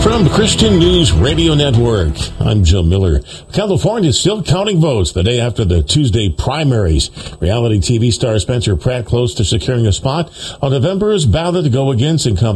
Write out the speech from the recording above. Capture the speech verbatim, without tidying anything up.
From the Christian News Radio Network, I'm Joe Miller. California is still counting votes the day after the Tuesday primaries. Reality T V star Spencer Pratt close to securing a spot on November's ballot to go against incumbent